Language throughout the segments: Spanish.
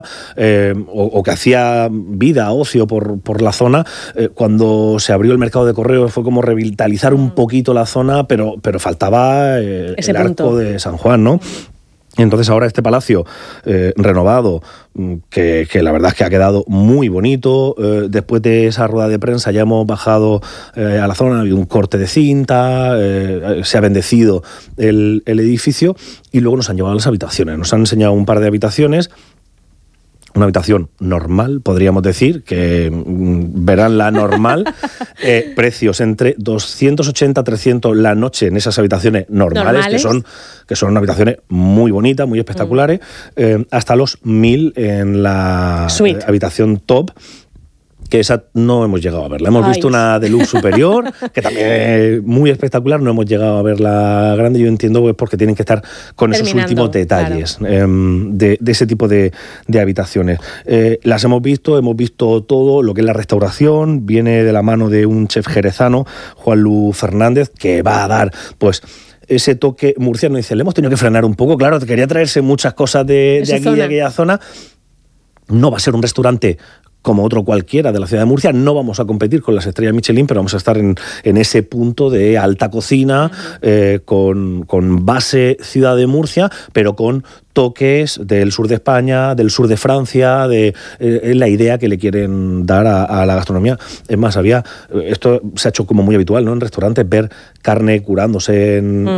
o que hacía vida, ocio por la zona, cuando se abrió el mercado de correos fue como revitalizar un poquito la zona, pero faltaba el arco de San Juan, ¿no? Entonces ahora este palacio renovado, que la verdad es que ha quedado muy bonito. Después de esa rueda de prensa ya hemos bajado a la zona, ha habido un corte de cinta, se ha bendecido el edificio y luego nos han llevado a las habitaciones. Nos han enseñado un par de habitaciones. Una habitación normal, podríamos decir, que verán la normal, precios entre 280 a 300 la noche en esas habitaciones normales. Que son habitaciones muy bonitas, muy espectaculares, hasta los 1.000 en la habitación top, que esa no hemos llegado a verla. Hemos visto una deluxe superior, que también es muy espectacular, no hemos llegado a ver la grande. Yo entiendo pues, porque tienen que estar con esos últimos detalles, claro, de ese tipo de habitaciones. Las hemos visto todo lo que es la restauración, viene de la mano de un chef jerezano, Juan Lu Fernández, que va a dar pues ese toque murciano. Dice, le hemos tenido que frenar un poco, claro, quería traerse muchas cosas de aquí, de aquella zona. No va a ser un restaurante como otro cualquiera de la ciudad de Murcia, no vamos a competir con las estrellas Michelin, pero vamos a estar en ese punto de alta cocina, con base ciudad de Murcia, pero con toques del sur de España, del sur de Francia, es la idea que le quieren dar a la gastronomía. Es más, esto se ha hecho como muy habitual, ¿no? En restaurantes, ver carne curándose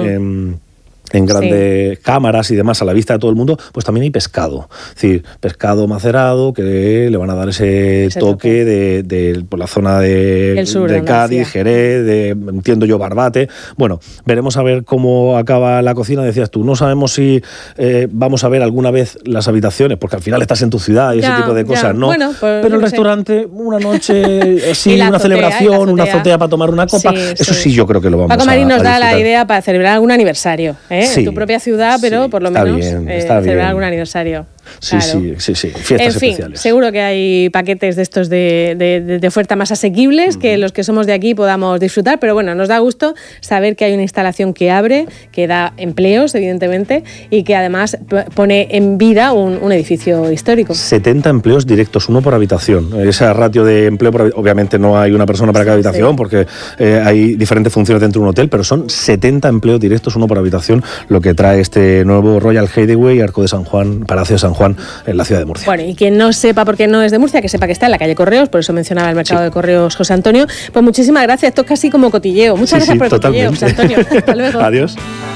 en grandes cámaras y demás a la vista de todo el mundo, pues también hay pescado. Es decir, pescado macerado que le van a dar ese toque por la zona de Cádiz, Jerez, entiendo yo, Barbate. Bueno, veremos a ver cómo acaba la cocina. Decías tú, no sabemos si vamos a ver alguna vez las habitaciones, porque al final estás en tu ciudad y ese tipo de cosas, ¿no? Bueno, pues, pero el restaurante, una noche, así, una celebración, una azotea para tomar una copa, eso sí yo creo que lo vamos a disfrutar. Paco Marín nos da la idea para celebrar algún aniversario, en tu propia ciudad, pero por lo menos celebrar algún aniversario. Sí, claro. sí, fiestas especiales. Seguro que hay paquetes de estos de oferta más asequibles que los que somos de aquí podamos disfrutar, pero bueno, nos da gusto saber que hay una instalación que abre, que da empleos, evidentemente, y que además pone en vida un edificio histórico. 70 empleos directos, uno por habitación. Esa ratio de empleo, obviamente no hay una persona para cada habitación, porque hay diferentes funciones dentro de un hotel, pero son 70 empleos directos, uno por habitación, lo que trae este nuevo Royal Hideaway, Arco de San Juan, Palacio de San Juan, en la ciudad de Murcia. Bueno, y quien no sepa por qué no es de Murcia, que sepa que está en la calle Correos, por eso mencionaba el mercado de Correos José Antonio. Pues muchísimas gracias, esto es casi como cotilleo. Muchas gracias por el cotilleo, José Antonio. Hasta luego. Adiós.